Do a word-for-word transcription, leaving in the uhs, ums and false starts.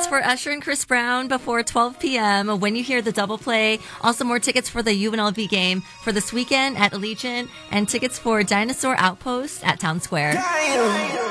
tickets for Usher and Chris Brown before twelve p.m. when you hear the double play. Also, more tickets for the U N L V game for this weekend at Allegiant, and tickets for Dinosaur Outpost at Town Square.